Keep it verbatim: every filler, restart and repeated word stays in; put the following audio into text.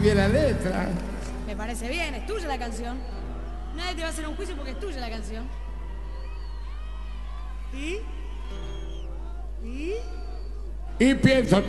cambié la letra. Me parece bien, es tuya la canción. Nadie te va a hacer un juicio porque es tuya la canción. ¿Y? ¿Y? Y pienso